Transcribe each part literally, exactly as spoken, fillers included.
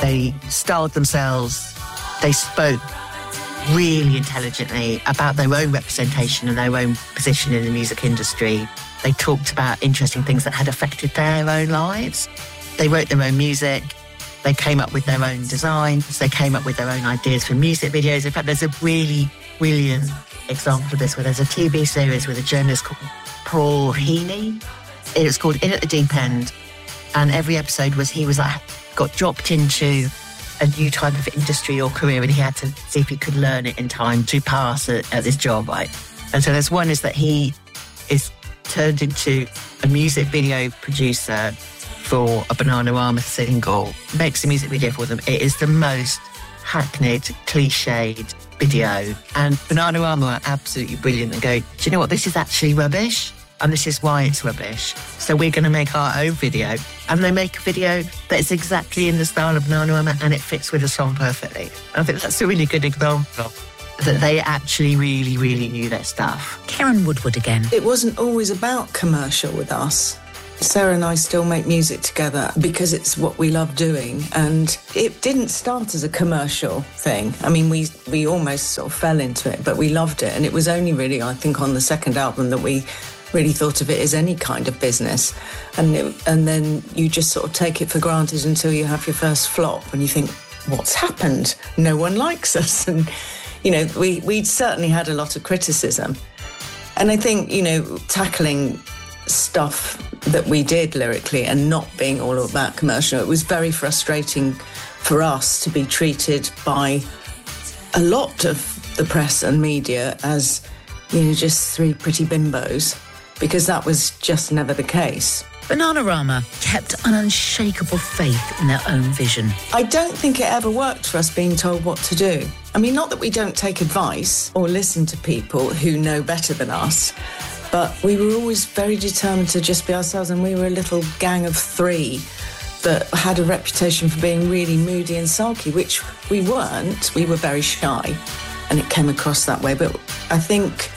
They styled themselves. They spoke really intelligently about their own representation and their own position in the music industry. They talked about interesting things that had affected their own lives. They wrote their own music. They came up with their own designs. They came up with their own ideas for music videos. In fact, there's a really brilliant example of this where there's a T V series with a journalist called Paul Heaney. It was called In at the Deep End. And every episode was he was like, got dropped into a new type of industry or career, and he had to see if he could learn it in time to pass at, at this job, right? And so there's one is that he is turned into a music video producer for a Bananarama single, makes a music video for them. It is the most hackneyed, cliched video. And Bananarama are absolutely brilliant and go, do you know what, this is actually rubbish. And this is why it's rubbish. So we're going to make our own video. And they make a video that's exactly in the style of Bananarama and it fits with the song perfectly. I think that's a really good example that they actually really, really knew their stuff. Karen Woodward again. It wasn't always about commercial with us. Sarah and I still make music together because it's what we love doing. And it didn't start as a commercial thing. I mean, we, we almost sort of fell into it, but we loved it. And it was only really, I think, on the second album that we really thought of it as any kind of business. And it, and then you just sort of take it for granted until you have your first flop and you think, what's happened? No one likes us. And, you know, we, we'd certainly had a lot of criticism. And I think, you know, tackling stuff that we did lyrically and not being all about commercial, it was very frustrating for us to be treated by a lot of the press and media as, you know, just three pretty bimbos, because that was just never the case. Bananarama kept an unshakable faith in their own vision. I don't think it ever worked for us being told what to do. I mean, not that we don't take advice or listen to people who know better than us, but we were always very determined to just be ourselves, and we were a little gang of three that had a reputation for being really moody and sulky, which we weren't. We were very shy, and it came across that way. But I think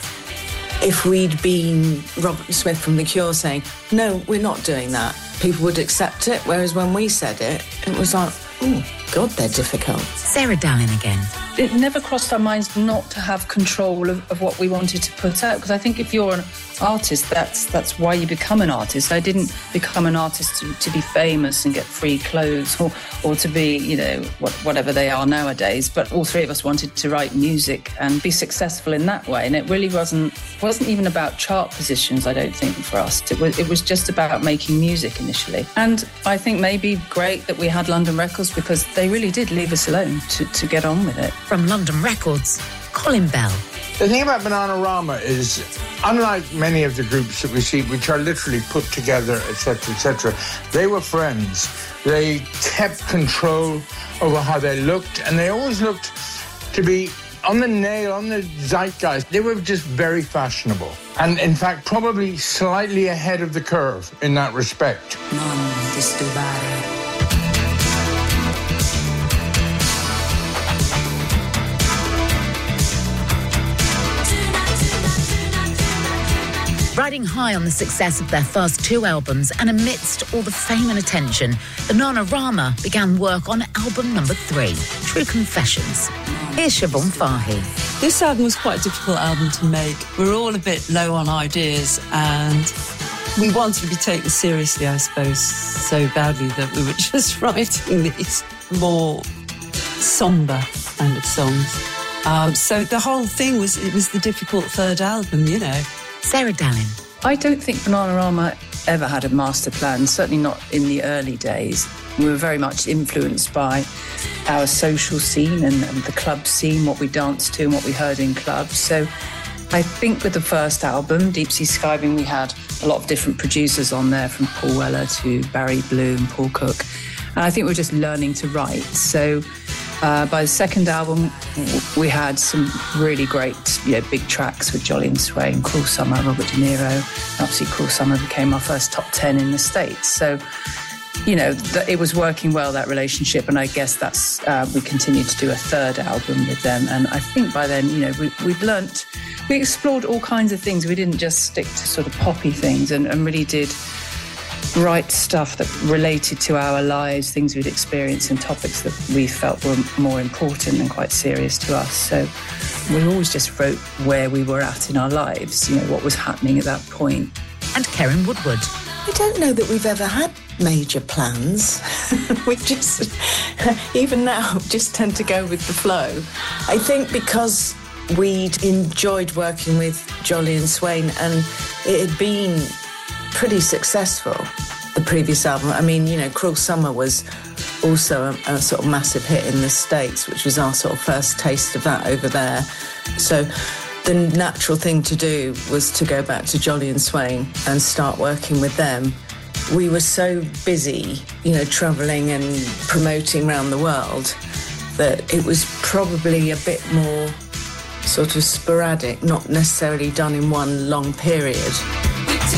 if we'd been Robert Smith from The Cure saying, no, we're not doing that, people would accept it, whereas when we said it, it was like, oh, God, they're difficult. Sarah Dallin again. It never crossed our minds not to have control of, of what we wanted to put out, because I think if you're an artist, that's that's why you become an artist. I didn't become an artist to, to be famous and get free clothes or, or to be, you know, what, whatever they are nowadays, but all three of us wanted to write music and be successful in that way. And it really wasn't wasn't even about chart positions, I don't think, for us. It was, it was just about making music initially. And I think maybe great that we had London Records, because they really did leave us alone to, to get on with it. From London Records, Colin Bell. The thing about Bananarama is, unlike many of the groups that we see, which are literally put together, et cetera, et cetera, they were friends. They kept control over how they looked, and they always looked to be on the nail, on the zeitgeist. They were just very fashionable, and in fact, probably slightly ahead of the curve in that respect. Non disturbare. Riding high on the success of their first two albums and amidst all the fame and attention, Bananarama began work on album number three, True Confessions. Here's Siobhan Fahy. This album was quite a difficult album to make. We were all a bit low on ideas and we wanted to be taken seriously, I suppose, so badly that we were just writing these more sombre kind of songs. Um, so the whole thing was, it was the difficult third album, you know. Sarah Dallin. I don't think Bananarama ever had a master plan, certainly not in the early days. We were very much influenced by our social scene and, and the club scene, what we danced to and what we heard in clubs. So I think with the first album, Deep Sea Skiving, we had a lot of different producers on there, from Paul Weller to Barry Blue and Paul Cook. And I think we were just learning to write. So Uh, by the second album, we had some really great, you know, big tracks with Jolly and Sway and Cruel Summer, Robert De Niro. Obviously, Cruel Summer became our first top ten in the States. So, you know, th- it was working well, that relationship. And I guess that's, uh, we continued to do a third album with them. And I think by then, you know, we, we'd learnt, we explored all kinds of things. We didn't just stick to sort of poppy things, and, and really did write stuff that related to our lives, things we'd experienced and topics that we felt were more important and quite serious to us. So we always just wrote where we were at in our lives, you know, what was happening at that point. And Karen Woodward. I don't know that we've ever had major plans. We just, even now, just tend to go with the flow. I think because we'd enjoyed working with Jolly and Swain and it had been pretty successful, the previous album. I mean, you know, Cruel Summer was also a, a sort of massive hit in the States, which was our sort of first taste of that over there. So the natural thing to do was to go back to Jolly and Swain and start working with them. We were so busy, you know, travelling and promoting around the world that it was probably a bit more sort of sporadic, not necessarily done in one long period.